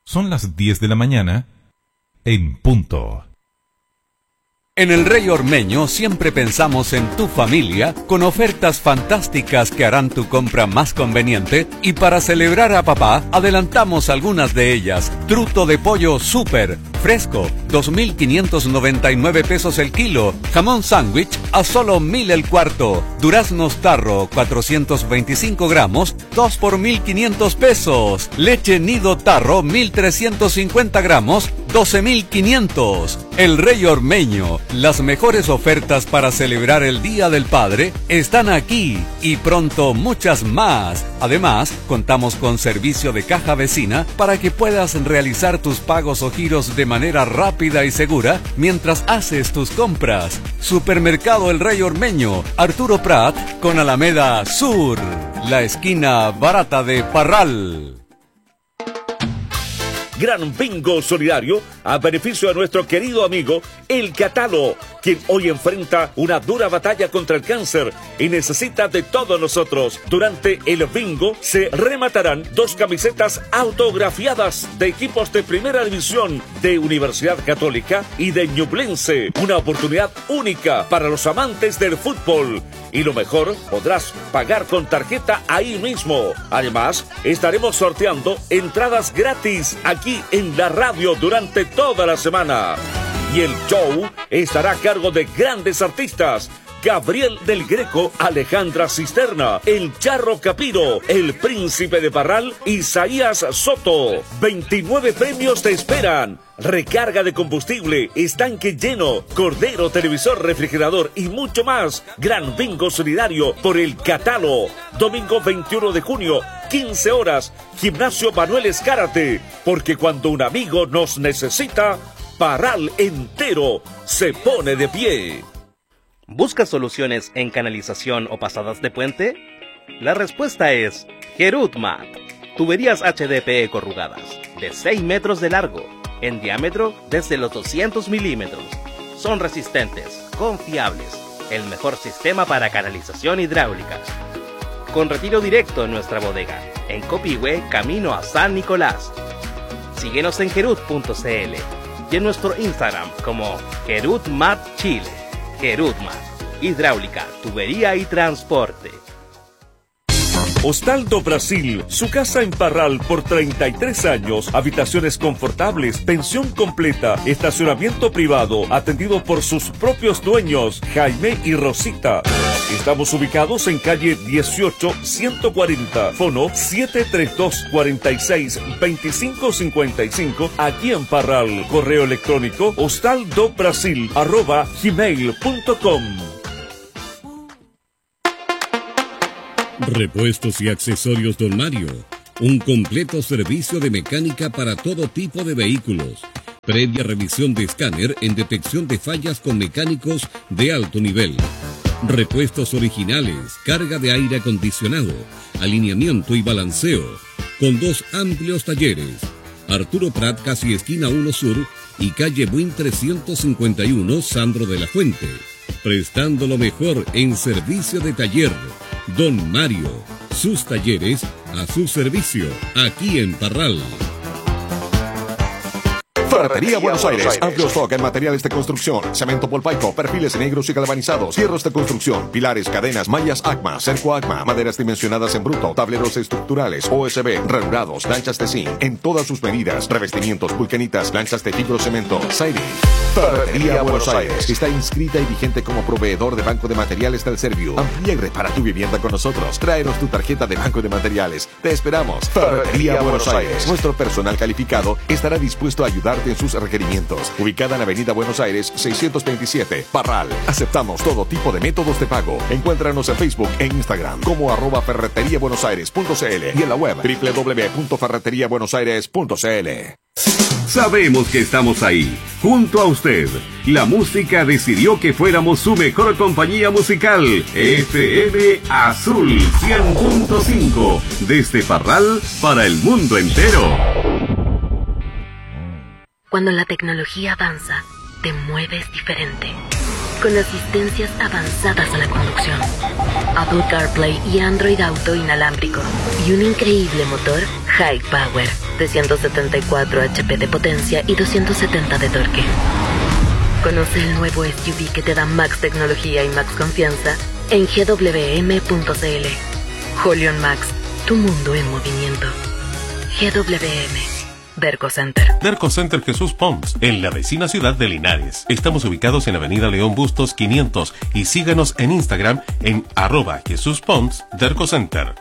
Son las 10 de la mañana en punto. En el Rey Ormeño siempre pensamos en tu familia con ofertas fantásticas que harán tu compra más conveniente, y para celebrar a papá adelantamos algunas de ellas. Truto de pollo súper fresco, 2.599 pesos el kilo. Jamón sándwich a solo 1.000 el cuarto. Duraznos tarro, 425 gramos, 2 por 1.500 pesos. Leche nido tarro, 1.350 gramos, 12.500. El Rey Ormeño, las mejores ofertas para celebrar el Día del Padre están aquí, y pronto muchas más. Además, contamos con servicio de caja vecina para que puedas realizar tus pagos o giros de manera rápida y segura mientras haces tus compras. Supermercado El Rey Ormeño, Arturo Prat con Alameda Sur, la esquina barata de Parral. Gran bingo solidario a beneficio de nuestro querido amigo El Catalo, quien hoy enfrenta una dura batalla contra el cáncer y necesita de todos nosotros. Durante el bingo se rematarán 2 camisetas autografiadas de equipos de primera división de Universidad Católica y de Ñublense. Una oportunidad única para los amantes del fútbol. Y lo mejor, podrás pagar con tarjeta ahí mismo. Además, estaremos sorteando entradas gratis aquí en la radio durante toda la semana. Y el show estará a cargo de grandes artistas: Gabriel del Greco, Alejandra Cisterna, El Charro Capiro, El Príncipe de Parral, Isaías Soto. 29 premios te esperan: recarga de combustible, estanque lleno, cordero, televisor, refrigerador y mucho más. Gran bingo solidario por El Catalo. Domingo 21 de junio, 15 horas, Gimnasio Manuel Escárate. Porque cuando un amigo nos necesita, Parral entero se pone de pie. ¿Buscas soluciones en canalización o pasadas de puente? La respuesta es Gerutmat. Tuberías HDPE corrugadas, de 6 metros de largo, en diámetro desde los 200 milímetros. Son resistentes, confiables, el mejor sistema para canalización hidráulica. Con retiro directo en nuestra bodega, en Copihue, camino a San Nicolás. Síguenos en gerut.cl y en nuestro Instagram como Gerutmat Chile. Gerutmat, hidráulica, tubería y transporte. Hostal do Brasil, su casa en Parral por 33 años, habitaciones confortables, pensión completa, estacionamiento privado, atendido por sus propios dueños, Jaime y Rosita. Estamos ubicados en calle 18-140, fono 732-46-2555, aquí en Parral. Correo electrónico hostaldobrasil@gmail.com. Repuestos y accesorios Don Mario, un completo servicio de mecánica para todo tipo de vehículos. Previa revisión de escáner en detección de fallas con mecánicos de alto nivel. Repuestos originales, carga de aire acondicionado, alineamiento y balanceo, con 2 amplios talleres. Arturo Prat, casi esquina 1 Sur y calle Buin 351, Sandro de la Fuente. Prestando lo mejor en servicio de taller. Don Mario, sus talleres a su servicio, aquí en Parral. Ferretería Buenos Aires, amplio stock en materiales de construcción, cemento polpaico, perfiles negros y galvanizados, hierros de construcción, pilares, cadenas, mallas ACMA, cerco ACMA, maderas dimensionadas en bruto, tableros estructurales, OSB, ranurados, planchas de zinc, en todas sus medidas, revestimientos, vulcanitas, planchas de fibrocemento, siding. Ferretería Buenos Aires está inscrita y vigente como proveedor de Banco de Materiales del Serviu. Amplía y repara tu vivienda con nosotros. Tráenos tu tarjeta de Banco de Materiales. Te esperamos. Ferretería Buenos Aires. Nuestro personal calificado estará dispuesto a ayudarte en sus requerimientos. Ubicada en Avenida Buenos Aires 627, Parral. Aceptamos todo tipo de métodos de pago. Encuéntranos en Facebook e Instagram como @ferreteriabuenosaires.cl y en la web www.ferreteriabuenosaires.cl. Sabemos que estamos ahí, junto a usted. La música decidió que fuéramos su mejor compañía musical. FM Azul 100.5, desde Parral para el mundo entero. Cuando la tecnología avanza, te mueves diferente. Con asistencias avanzadas a la conducción, Apple CarPlay y Android Auto inalámbrico y un increíble motor High Power. 374 HP de potencia y 270 de torque. Conoce el nuevo SUV que te da Max tecnología y Max confianza en gwm.cl. Holion Max, tu mundo en movimiento. GWM. Derco Center. Derco Center Jesús Pons, en la vecina ciudad de Linares. Estamos ubicados en Avenida León Bustos 500 y síganos en Instagram en @JesúsPons Derco Center.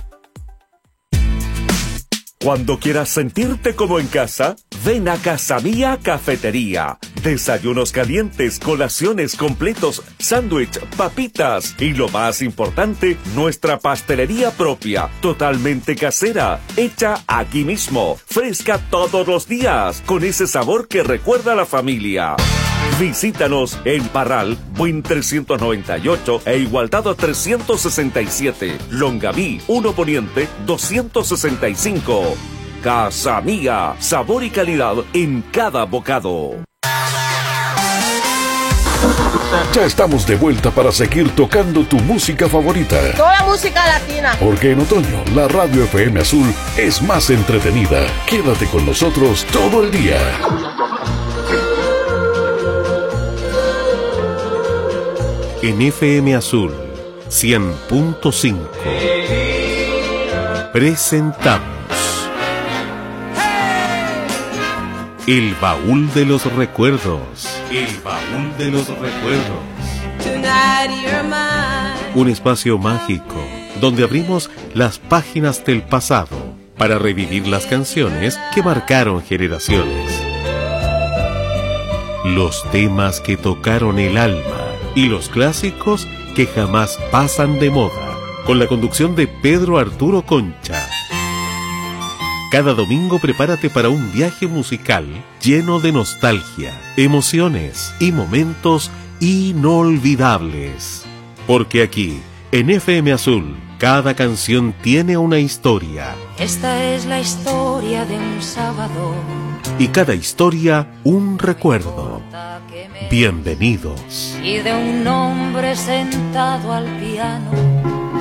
Cuando quieras sentirte como en casa, ven a Casa Mía Cafetería. Desayunos calientes, colaciones completos, sándwich, papitas y lo más importante, nuestra pastelería propia, totalmente casera, hecha aquí mismo, fresca todos los días, con ese sabor que recuerda a la familia. Visítanos en Parral, Buin 398 e Igualdad 367, Longaví 1 Poniente 265. Casa Mía, sabor y calidad en cada bocado. Ya estamos de vuelta para seguir tocando tu música favorita. Toda música latina. Porque en otoño la Radio FM Azul es más entretenida. Quédate con nosotros todo el día. En FM Azul 100.5 presentamos El Baúl de los Recuerdos. El Baúl de los Recuerdos. Un espacio mágico donde abrimos las páginas del pasado para revivir las canciones que marcaron generaciones. Los temas que tocaron el alma y los clásicos que jamás pasan de moda, con la conducción de Pedro Arturo Concha. Cada domingo prepárate para un viaje musical lleno de nostalgia, emociones y momentos inolvidables. Porque aquí, en FM Azul, cada canción tiene una historia. Esta es la historia de un sábado. Y cada historia, un recuerdo. Bienvenidos. Y de un hombre sentado al piano.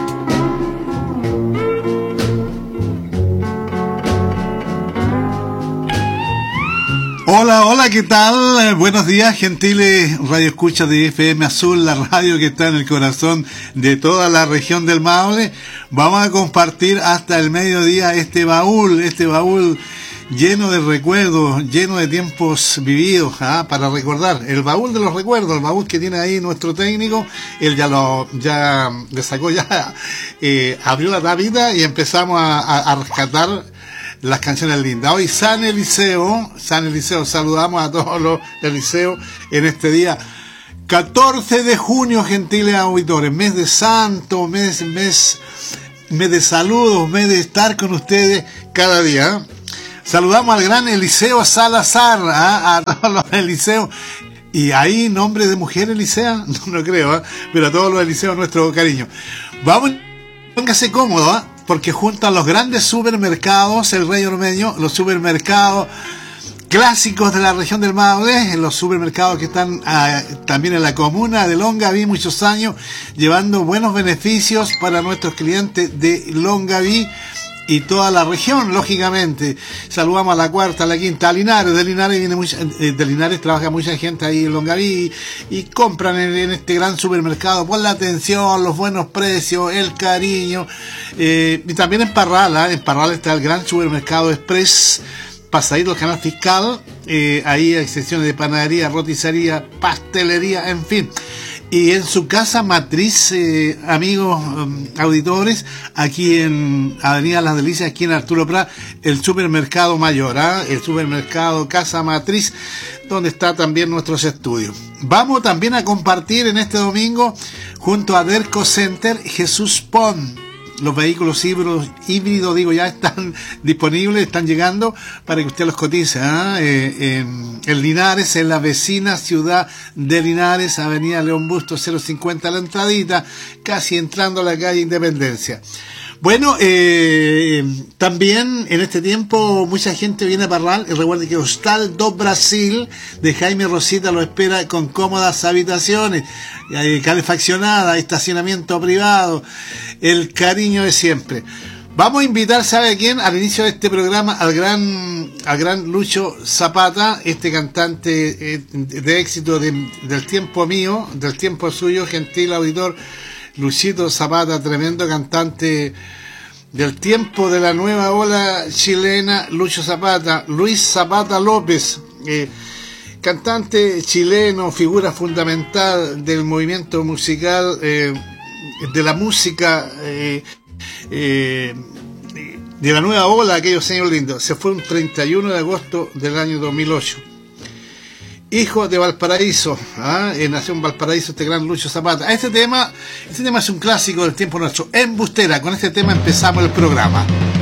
Hola, hola, ¿qué tal? Buenos días, gentiles radioescuchas de FM Azul, la radio que está en el corazón de toda la región del Maule. Vamos a compartir hasta el mediodía este baúl lleno de recuerdos, lleno de tiempos vividos, para recordar. El baúl de los recuerdos, el baúl que tiene ahí nuestro técnico, él ya le sacó, abrió la tapita y empezamos a rescatar las canciones lindas. Hoy San Eliseo, saludamos a todos los Eliseos en este día 14 de junio, gentiles auditores, mes de santo, mes de saludos, mes de estar con ustedes cada día. Saludamos al gran Eliseo Salazar, a todos los Eliseos. Y ahí nombre de mujer Elisea, no creo, pero a todos los Eliseos nuestro cariño. Vamos, póngase cómodo, porque juntan los grandes supermercados, el Rey Ormeño, los supermercados clásicos de la región del Maule, los supermercados que están también en la comuna de Longaví, muchos años, llevando buenos beneficios para nuestros clientes de Longaví y toda la región, lógicamente. Saludamos a la cuarta, a la quinta, a Linares. De Linares trabaja mucha gente ahí en Longaví y compran en este gran supermercado por la atención, los buenos precios, el cariño. Y también en Parral, en Parral está el gran supermercado Express, pasadito al Canal Fiscal. Ahí hay secciones de panadería, roticería, pastelería, en fin. Y en su casa matriz, amigos auditores, aquí en Avenida Las Delicias, aquí en Arturo Prat, el supermercado mayor, el supermercado Casa Matriz, donde está también nuestros estudios. Vamos también a compartir en este domingo, junto a Derco Center, Jesús Pons. Los vehículos híbridos, ya están disponibles, están llegando para que usted los cotice. En Linares, en la vecina ciudad de Linares, Avenida León Bustos 050, la entradita, casi entrando a la calle Independencia. Bueno, también en este tiempo mucha gente viene a Parral. Recuerde que Hostal do Brasil de Jaime Rosita lo espera con cómodas habitaciones, calefaccionada, estacionamiento privado, el cariño de siempre. Vamos a invitar, ¿sabe a quién? Al inicio de este programa, al gran Lucho Zapata, este cantante de éxito del tiempo mío, del tiempo suyo, gentil auditor, Luchito Zapata, tremendo cantante del tiempo de la nueva ola chilena, Lucho Zapata, Luis Zapata López, cantante chileno, figura fundamental del movimiento musical, de la música, de la nueva ola, aquellos años lindos. Se fue un 31 de agosto del año 2008. Hijo de Valparaíso, nació en Valparaíso este gran Lucho Zapata. Este tema es un clásico del tiempo nuestro. Embustera, con este tema empezamos el programa.